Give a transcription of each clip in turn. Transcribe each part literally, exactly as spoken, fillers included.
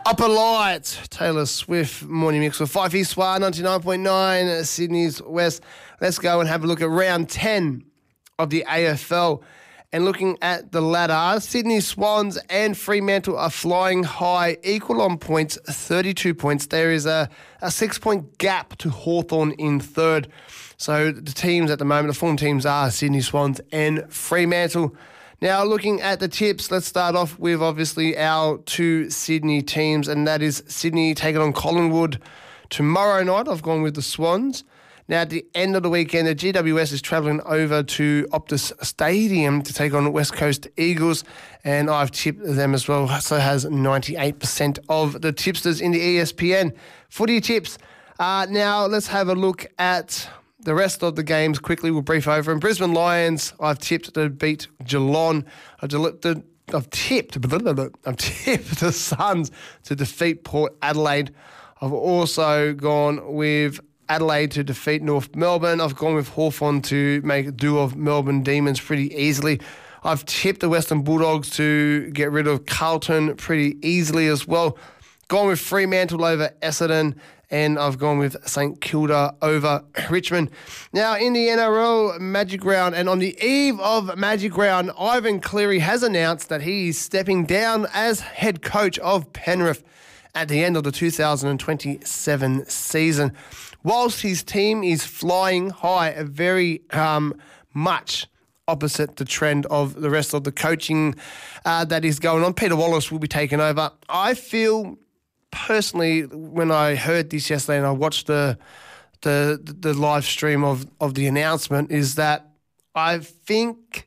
Upper Light, Taylor Swift, Morning Mix with five East Swa, ninety-nine point nine, Sydney's West. Let's go and have a look at round ten of the A F L. And looking at the ladder, Sydney Swans and Fremantle are flying high, equal on points, thirty-two points. There is a, a six-point gap to Hawthorn in third. So the teams at the moment, the form teams are Sydney Swans and Fremantle. Now, looking at the tips, let's start off with, obviously, our two Sydney teams, and that is Sydney taking on Collingwood tomorrow night. I've gone with the Swans. Now, at the end of the weekend, the G W S is travelling over to Optus Stadium to take on West Coast Eagles, and I've tipped them as well. So has ninety-eight percent of the tipsters in the E S P N. Footy tips. Uh, now, let's have a look at the rest of the games quickly. We'll brief over. In Brisbane Lions, I've tipped to beat Geelong. I've, del- the, I've tipped I've tipped the Suns to defeat Port Adelaide. I've also gone with Adelaide to defeat North Melbourne. I've gone with Hawthorn to make a do of Melbourne Demons pretty easily. I've tipped the Western Bulldogs to get rid of Carlton pretty easily as well. Gone with Fremantle over Essendon, and I've gone with St Kilda over Richmond. Now, in the N R L Magic Round, and on the eve of Magic Round, Ivan Cleary has announced that he is stepping down as head coach of Penrith at the end of the two thousand twenty-seven season. Whilst his team is flying high, very um, much opposite the trend of the rest of the coaching uh, that is going on. Peter Wallace will be taking over. I feel personally, when I heard this yesterday and I watched the the the live stream of, of the announcement, is that I think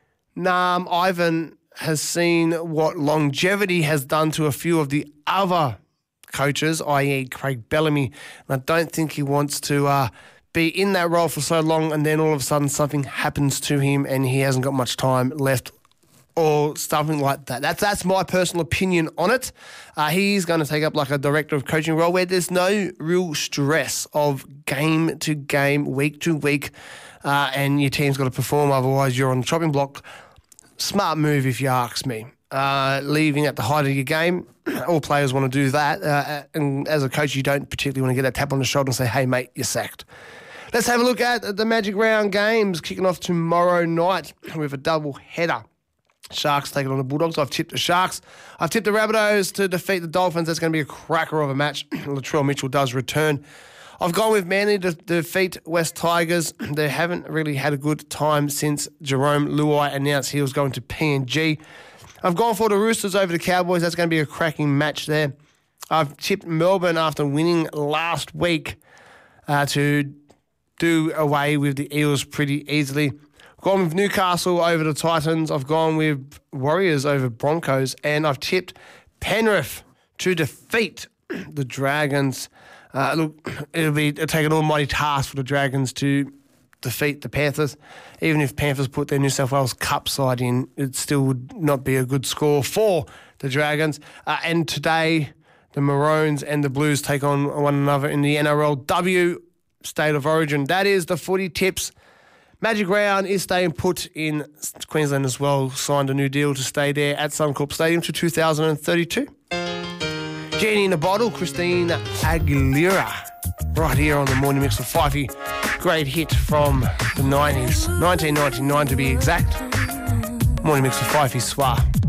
um, Ivan has seen what longevity has done to a few of the other coaches, that is. Craig Bellamy, and I don't think he wants to uh, be in that role for so long and then all of a sudden something happens to him and he hasn't got much time left or something like that. That's that's my personal opinion on it. Uh, he's going to take up like a director of coaching role where there's no real stress of game to game, week to week, uh, and your team's got to perform, otherwise you're on the chopping block. Smart move if you ask me. Uh, leaving at the height of your game, all players want to do that. Uh, and as a coach, you don't particularly want to get that tap on the shoulder and say, hey, mate, you're sacked. Let's have a look at the Magic Round games kicking off tomorrow night with a double header. Sharks taking on the Bulldogs. I've tipped the Sharks. I've tipped the Rabbitohs to defeat the Dolphins. That's going to be a cracker of a match. Latrell Mitchell does return. I've gone with Manly to defeat West Tigers. They haven't really had a good time since Jerome Luai announced he was going to P N G. I've gone for the Roosters over the Cowboys. That's going to be a cracking match there. I've tipped Melbourne after winning last week uh, to do away with the Eels pretty easily. I've gone with Newcastle over the Titans. I've gone with Warriors over Broncos. And I've tipped Penrith to defeat the Dragons. Uh, look, it'll be it'll take an almighty task for the Dragons to defeat the Panthers. Even if Panthers put their New South Wales Cup side in, it still would not be a good score for the Dragons. Uh, and today, the Maroons and the Blues take on one another in the N R L W State of Origin. That is the footy tips. Magic Round is staying put in Queensland as well. Signed a new deal to stay there at Suncorp Stadium to two thousand thirty-two. Genie in a Bottle, Christine Aguilera, right here on the Morning Mix of Fifey. Great hit from the nineties, nineteen ninety-nine to be exact. Morning Mix of Fifey Swa.